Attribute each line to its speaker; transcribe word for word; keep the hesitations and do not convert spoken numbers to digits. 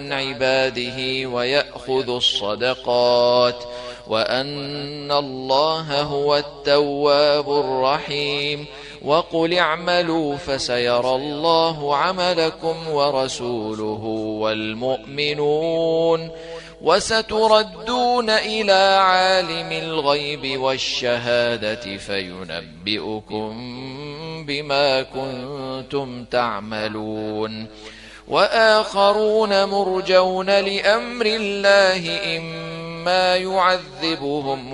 Speaker 1: عباده ويأخذ الصدقات وأن الله هو التواب الرحيم. وقل اعملوا فسيرى الله عملكم ورسوله والمؤمنون وستردون إلى عالم الغيب والشهادة فينبئكم بما كنتم تعملون. وآخرون مرجون لأمر الله إما يعذبهم